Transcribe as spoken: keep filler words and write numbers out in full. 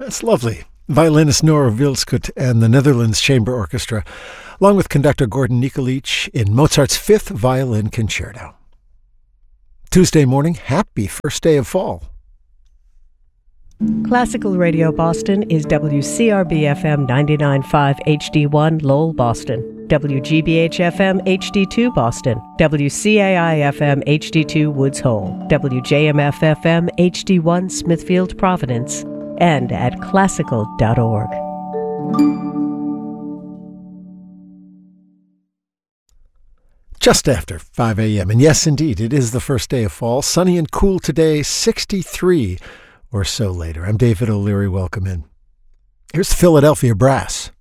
That's lovely. Violinist Nora Wilskut and the Netherlands Chamber Orchestra, along with conductor Gordon Nikolic in Mozart's Fifth Violin Concerto. Tuesday morning, happy first day of fall. Classical Radio Boston is W C R B F M ninety-nine point five H D one Lowell, Boston, W G B H F M H D two Boston, W C A I F M H D two Woods Hole, W J M F F M H D one Smithfield, Providence, and at classical dot org. Just after five a.m. And yes, indeed, it is the first day of fall. Sunny and cool today, sixty-three or so later. I'm David O'Leary. Welcome in. Here's the Philadelphia Brass.